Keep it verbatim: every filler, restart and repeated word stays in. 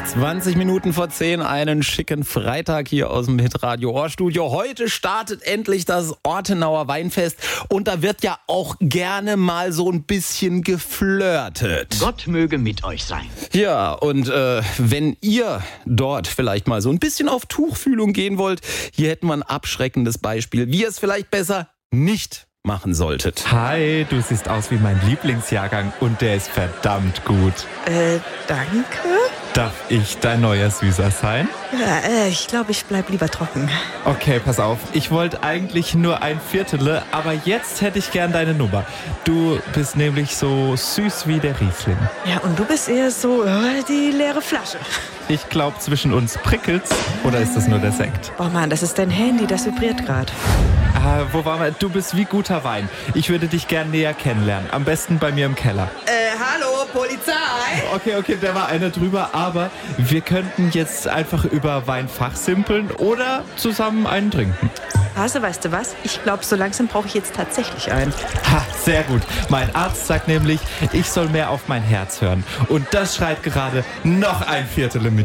zwanzig Minuten vor zehn, einen schicken Freitag hier aus dem Hitradio Ohrstudio. Heute startet endlich das Ortenauer Weinfest und da wird ja auch gerne mal so ein bisschen geflirtet. Gott möge mit euch sein. Ja, und äh, wenn ihr dort vielleicht mal so ein bisschen auf Tuchfühlung gehen wollt, hier hätten wir ein abschreckendes Beispiel, wie ihr es vielleicht besser nicht machen solltet. Hi, du siehst aus wie mein Lieblingsjahrgang und der ist verdammt gut. Äh, danke? Darf ich dein neuer Süßer sein? Ja, äh, ich glaube, ich bleib lieber trocken. Okay, pass auf. Ich wollte eigentlich nur ein Viertel, aber jetzt hätte ich gern deine Nummer. Du bist nämlich so süß wie der Riesling. Ja, und du bist eher so äh, die leere Flasche. Ich glaube, zwischen uns prickelt's, oder ist das nur der Sekt? Oh Mann, das ist dein Handy, das vibriert gerade. Ah, wo waren wir? Du bist wie guter Wein. Ich würde dich gern näher kennenlernen. Am besten bei mir im Keller. Äh, hallo, Polizei! Okay, okay, der war einer drüber, aber wir könnten jetzt einfach über Wein fachsimpeln oder zusammen einen trinken. Hase, weißt du was? Ich glaube, so langsam brauche ich jetzt tatsächlich einen. Ha, sehr gut. Mein Arzt sagt nämlich, ich soll mehr auf mein Herz hören. Und das schreit gerade noch ein Viertel mit.